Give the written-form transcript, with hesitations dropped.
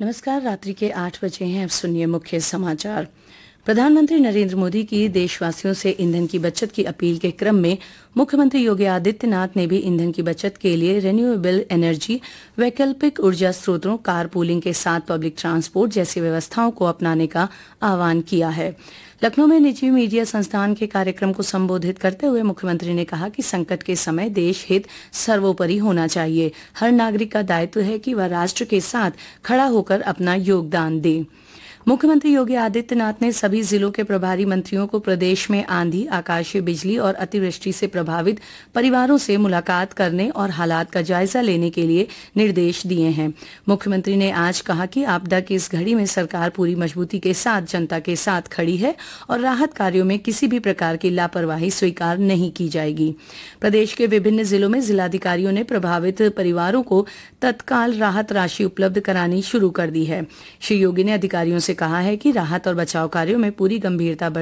नमस्कार। रात्रि के 8 बजे हैं। अब सुनिए मुख्य समाचार। प्रधानमंत्री नरेंद्र मोदी की देशवासियों से ईंधन की बचत की अपील के क्रम में मुख्यमंत्री योगी आदित्यनाथ ने भी ईंधन की बचत के लिए रिन्यूएबल एनर्जी, वैकल्पिक ऊर्जा स्रोतों, कार पूलिंग के साथ पब्लिक ट्रांसपोर्ट जैसी व्यवस्थाओं को अपनाने का आह्वान किया है। लखनऊ में निजी मीडिया संस्थान के कार्यक्रम को संबोधित करते हुए मुख्यमंत्री ने कहा कि संकट के समय देश हित सर्वोपरि होना चाहिए। हर नागरिक का दायित्व है कि वह राष्ट्र के साथ खड़ा होकर अपना योगदान दे। मुख्यमंत्री योगी आदित्यनाथ ने सभी जिलों के प्रभारी मंत्रियों को प्रदेश में आंधी, आकाशीय बिजली और अतिवृष्टि से प्रभावित परिवारों से मुलाकात करने और हालात का जायजा लेने के लिए निर्देश दिए हैं। मुख्यमंत्री ने आज कहा कि आपदा की इस घड़ी में सरकार पूरी मजबूती के साथ जनता के साथ खड़ी है और राहत कार्यों में किसी भी प्रकार की लापरवाही स्वीकार नहीं की जाएगी। प्रदेश के विभिन्न जिलों में जिलाधिकारियों ने प्रभावित परिवारों को तत्काल राहत राशि उपलब्ध करानी शुरू कर दी है। श्री योगी ने अधिकारियों से कहा है कि राहत और बचाव कार्यों में पूरी गंभीरता